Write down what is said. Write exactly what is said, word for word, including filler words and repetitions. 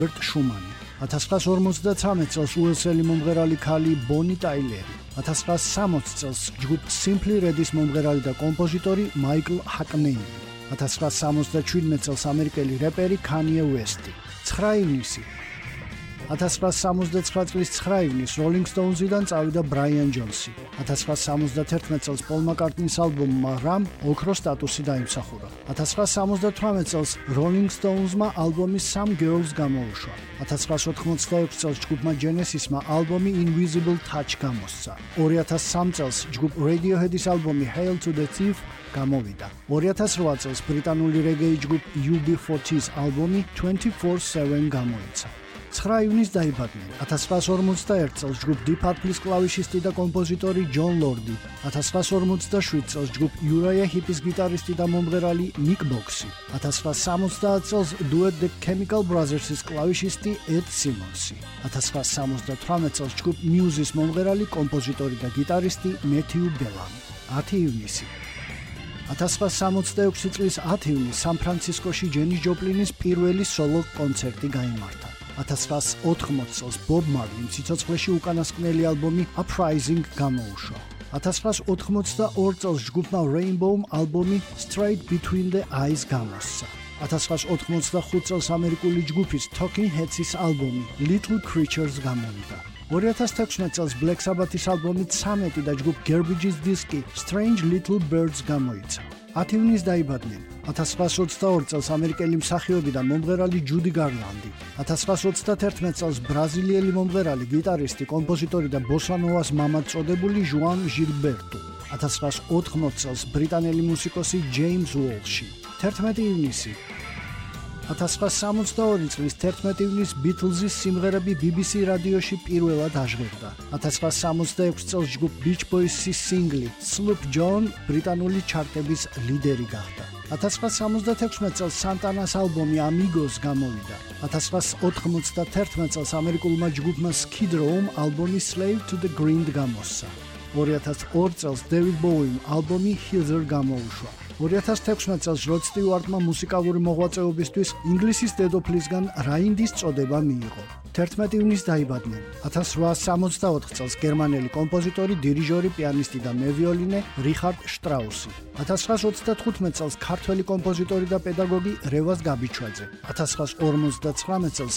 ბერტ შუმანი. ათას ცხრაას ორმოცდათვრამეტ წელს უელსელი მომღერალი ქალი ბონი ტაილერი. ათას ცხრაას სამოცდ წელს ჯგუფ Simply Red's მომღერალი და კომპოზიტორი მაიკლ ჰაკნეი. ათას ცხრაას სამოცდაჩვიდმეტ წელს ამერიკელი რეპერი კანიე უესტი. ცხრა ივნისი ათას ცხრაას სამოცდაცხრა წლის ცხრა ივნისს Rolling Stones-დან წავიდა ბრაიან ჯონსი. ათას ცხრაას სამოცდათერთმეტ წელს პოლ მაკარტნის ალბომმა რამ ოქროს სტატუსი დაიმსახურა. ათას ცხრაას სამოცდათვრამეტ წელს Rolling Stones-მა ალბომი Some Girls გამოუშვა. ათას ცხრაას ოთხმოცდაექვსი წელს ჯგუფმა Genesis-მა ალბომი Invisible Touch გამოსცა. ორი ათას სამი წელს ჯგუფ Radiohead-ის ალბომი Hail to the Thief გამოვიდა. ორი ათას რვა წელს ბრიტანული რეგეი ჯგუფ U B forty-ის ალბომი twenty-four seven გამოიცა. ცხრა ივნისს დაიბადნენ. ათას ცხრაას ორმოცდაერთი წელს ჯგუფ Deep Purple-ის კლავიშისტი და კომპოზიტორი ჯონ ლორდი. ათას ცხრაას ორმოცდაშვიდ წელს ჯგუფ Uriah Heep-ის გიტარისტი და მომღერალი ნიკ ბოქსი. ათას ცხრაას სამოცდაათ წელს duet The Chemical Brothers-ის კლავიშისტი Ed Simons-ი. ათას ცხრაას სამოცდათვრამეტ წელს ჯგუფ Muse-ის მომღერალი, კომპოზიტორი და გიტარისტი მეთიუ ბელამი. ათი ივნისი ათას ცხრაას სამოცდაექვსი წლის ათი ივნისს სან-ფრანცისკოში ჯენის ჯოპლინის პირველი სოლო კონცერტი გაიმართა. ათას ცხრაას ოთხმოცდ წელს ბობ მარლიმ სიცოცხლეში უკანასკნელი ალბომი Uprising გამოუშვა. ათას ცხრაას ოთხმოცდაორი წელს ჯგუფმა Rainbow-მ ალბომი Straight Between the Eyes გამოსცა. ათას ცხრაას ოთხმოცდახუთ წელს ამერიკული ჯგუფის Talking Heads-ის ალბომი Little Creatures გამოვიდა. ორი ათას თექვსმეტ წელს Black Sabbath-ის ალბომი ცამეტი და ჯგუფ Garbage-ის დისკი Strange Little Birds გამოიცა. ათი ივნისს დაიბადნენ. ათას ცხრაას ოცდაორი წელს ამერიკელი მსახიობი და მომღერალი ჯუდი გარლანდი. ათას ცხრაას ოცდათერთმეტ წელს ბრაზილიელი მომღერალი, გიტარისტი, კომპოზიტორი და ბოსანოვას მამად წოდებული ჟუან ჟილბერტო. ათას ცხრაას ოთხმოცდ წელს ბრიტანელი მუსიკოსი ჯეიმს უოლში. თერთმეტი ივნისი ათას ცხრაას სამოცდაორი წლის თერთმეტი ივნისს Beatles-ის სიმღერები B B C რადიოში პირველად აჟღერდა. ათას ცხრაას სამოცდაექვსი წელს ჯგუფ Beach Boys-ის სინგლი Sloop John ბრიტანული ჩარტების ლიდერი გახდა. ათას ცხრაას სამოცდათექვსმეტ წელს Santana-ს ალბომი Amigos გამოვიდა. ათას ცხრაას ოთხმოცდათერთმეტ წელს ამერიკულმა ჯგუფმა Skid Row-მ ალბომი Slave to the Grind გამოსცა. ორი ათას ორი წელს David Bowie-მ ალბომი Heather გამოუშვა. ორი ათას თექვსმეტ წელს როდ სტიუარტმა მუსიკალური მოღვაწეობისთვის ინგლისის დედოფლისგან რაინდის წოდება მიიღო. თერთმეტი ივნისს დაიბადნენ. ათას რვაას სამოცდაოთხ წელს გერმანელი კომპოზიტორი, დირიჟორი, პიანისტი და მევიოლინე რიხარდ შტრაუსი. ათას ცხრაას ოცდათხუთმეტ წელს ქართველი კომპოზიტორი და პედაგოგი რევაზ გაბიჩვაძე. ათას ცხრაას ორმოცდაცხრამეტ წელს